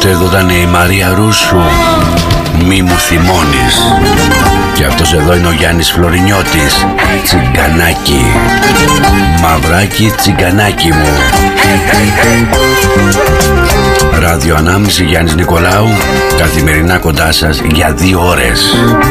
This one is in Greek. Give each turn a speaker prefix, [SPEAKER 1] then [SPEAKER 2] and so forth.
[SPEAKER 1] Αυτό εδώ ήταν η Μαρία Ρούσου, «Μη μου θυμώνεις». Και αυτός εδώ είναι ο Γιάννης Φλωρινιώτης, «Τσιγκανάκι». Μαυράκι τσιγκανάκι μου. Ράδιο Ανάμνηση, Γιάννης Νικολάου, καθημερινά κοντά σας για 2 ώρες.